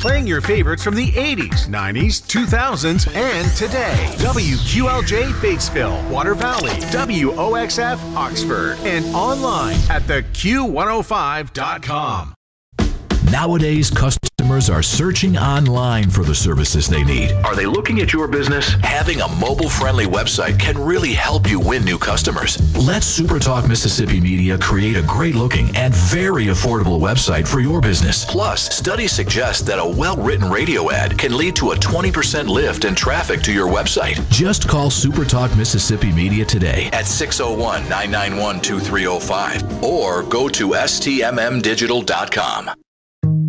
playing your favorites from the 80s, 90s, 2000s, and today. WQLJ Batesville, Water Valley, WOXF Oxford, and online at theq105.com. Nowadays, customers are searching online for the services they need. Are they looking at your business? Having a mobile-friendly website can really help you win new customers. Let SuperTalk Mississippi Media create a great-looking and very affordable website for your business. Plus, studies suggest that a well-written radio ad can lead to a 20% lift in traffic to your website. Just call SuperTalk Mississippi Media today at 601-991-2305 or go to stmmdigital.com.